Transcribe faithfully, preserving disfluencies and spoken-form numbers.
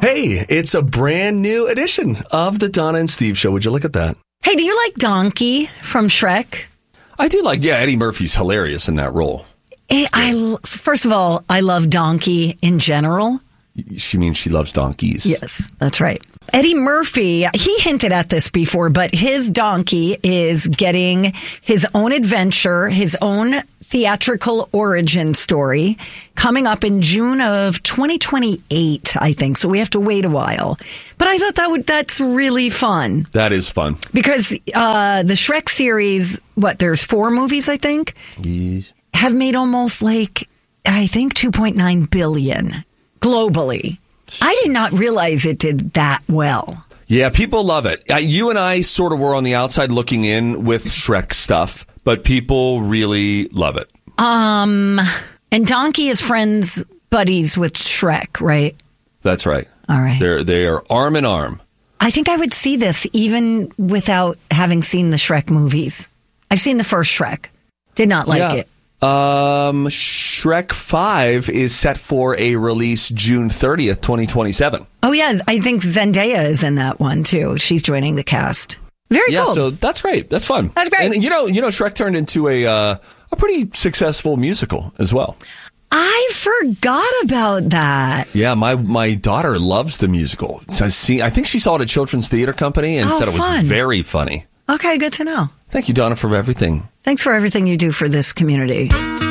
Hey, it's a brand new edition of the Donna and Steve Show. Would you look at that? Hey, do you like Donkey from Shrek? I do like, yeah, Eddie Murphy's hilarious in that role. I, I first of all, I love Donkey in general. She means she loves donkeys. Yes, that's right. Eddie Murphy, he hinted at this before, but his donkey is getting his own adventure, his own theatrical origin story coming up in June of twenty twenty-eight, I think. So we have to wait a while. But I thought that would that's really fun. That is fun. Because uh, the Shrek series, what, there's four movies, I think, yes. have made almost like, I think, two point nine billion globally. I did not realize it did that well. Yeah, people love it. Uh, you and I sort of were on the outside looking in with Shrek stuff, but people really love it. Um, and Donkey is friends, buddies with Shrek, right? That's right. All right. They're, they are arm in arm. I think I would see this even without having seen the Shrek movies. I've seen the first Shrek. Did not like yeah. it. Um, Shrek five is set for a release June thirtieth, twenty twenty-seven. Oh, yeah. I think Zendaya is in that one, too. She's joining the cast. Very yeah, cool. So that's great. That's fun. That's great. And you know, you know, Shrek turned into a uh, a pretty successful musical as well. I forgot about that. Yeah, my my daughter loves the musical. So see, I think she saw it at Children's Theater Company and oh, said it was fun. very funny. Okay, good to know. Thank you, Donna, for everything. Thanks for everything you do for this community.